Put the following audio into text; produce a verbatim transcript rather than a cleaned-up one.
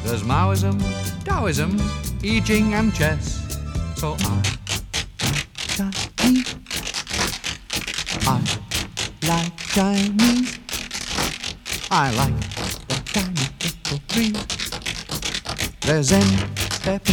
There's Maoism, Taoism, I Ching and chess. So I, Chinese, I like Chinese. I like the Chinese little breeze. There's Zen, they're